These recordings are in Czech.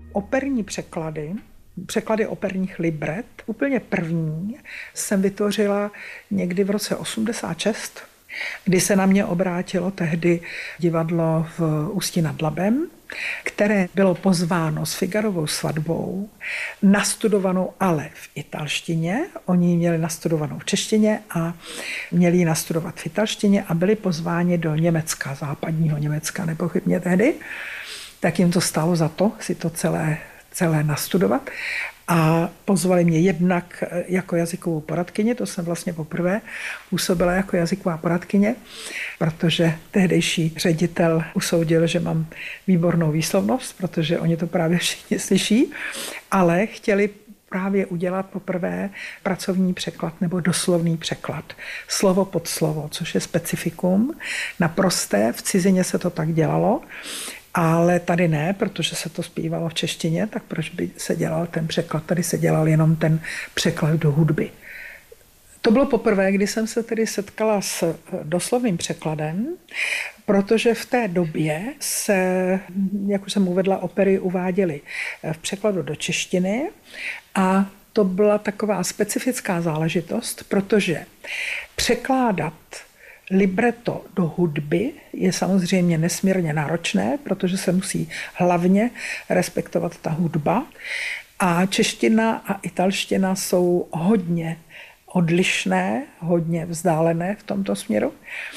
operní překlady operních libret. Úplně první jsem vytvořila někdy v roce 86, kdy se na mě obrátilo tehdy divadlo v Ústí nad Labem, které bylo pozváno s Figarovou svatbou, nastudovanou ale v italštině. Oni ji měli nastudovanou v češtině a měli ji nastudovat v italštině a byli pozváni do Německa, západního Německa nepochybně tehdy. Tak jim to stálo za to si to celé nastudovat. A pozvali mě jednak jako jazykovou poradkyni, to jsem vlastně poprvé působila jako jazyková poradkyně, protože tehdejší ředitel usoudil, že mám výbornou výslovnost, protože oni to právě všichni slyší, ale chtěli právě udělat poprvé pracovní překlad nebo doslovný překlad. Slovo pod slovo, což je specifikum. Naprosté, v cizině se to tak dělalo, ale tady ne, protože se to zpívalo v češtině, tak proč by se dělal ten překlad? Tady se dělal jenom ten překlad do hudby. To bylo poprvé, kdy jsem se tedy setkala s doslovným překladem, protože v té době se, jak už jsem uvedla, opery uváděly v překladu do češtiny a to byla taková specifická záležitost, protože překládat libreto do hudby je samozřejmě nesmírně náročné, protože se musí hlavně respektovat ta hudba. A čeština a italština jsou hodně odlišné, hodně vzdálené v tomto směru.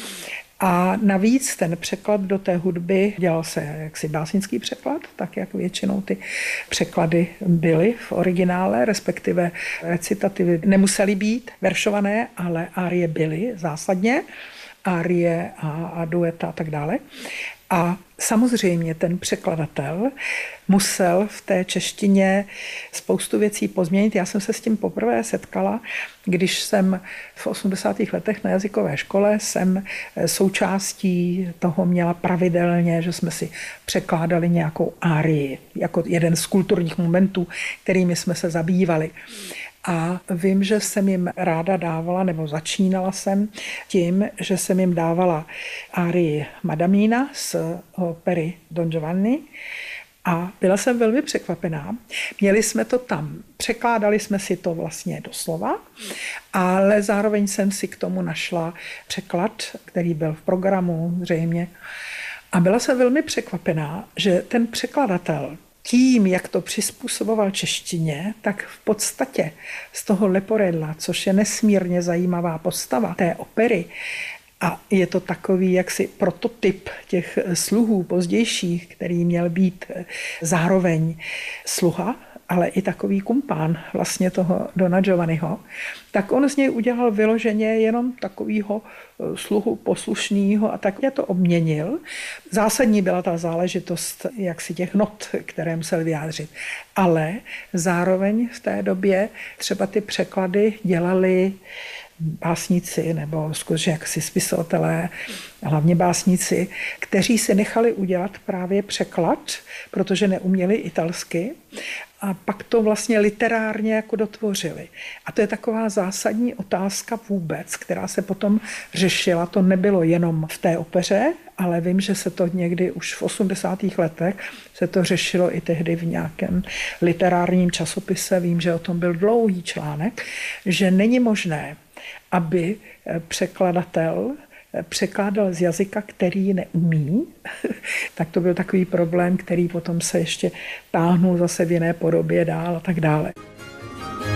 A navíc ten překlad do té hudby dělal se jaksi básnický překlad, tak jak většinou ty překlady byly v originále, respektive recitativy nemusely být veršované, ale árie byly zásadně, árie a dueta a tak dále. A samozřejmě ten překladatel musel v té češtině spoustu věcí pozměnit. Já jsem se s tím poprvé setkala, když jsem v 80. letech na jazykové škole jsem součástí toho měla pravidelně, že jsme si překládali nějakou árii, jako jeden z kulturních momentů, kterými jsme se zabývali. A vím, že jsem jim ráda dávala, nebo začínala jsem tím, že jsem jim dávala árii Madamina z opery Don Giovanni a byla jsem velmi překvapená. Měli jsme to tam, překládali jsme si to vlastně doslova, ale zároveň jsem si k tomu našla překlad, který byl v programu zřejmě. A byla jsem velmi překvapená, že ten překladatel tím, jak to přizpůsoboval češtině, tak v podstatě z toho Leporella, což je nesmírně zajímavá postava té opery, a je to takový jaksi prototyp těch sluhů pozdějších, který měl být zároveň sluha, ale i takový kumpán vlastně toho Dona Giovanniho, tak on z něj udělal vyloženě jenom takovýho sluhu poslušnýho a tak mě to obměnil. Zásadní byla ta záležitost jaksi těch not, které musel vyjádřit. Ale zároveň v té době třeba ty překlady dělali básníci nebo skutečně jaksi spisovatelé, hlavně básníci, kteří si nechali udělat právě překlad, protože neuměli italsky a pak to vlastně literárně jako dotvořili. A to je taková zásadní otázka vůbec, která se potom řešila. To nebylo jenom v té opeře, ale vím, že se to někdy už v 80. letech se to řešilo i tehdy v nějakém literárním časopise. Vím, že o tom byl dlouhý článek, že není možné, aby překladatel překládal z jazyka, který neumí, tak to byl takový problém, který potom se ještě táhnul zase v jiné podobě dál a tak dále.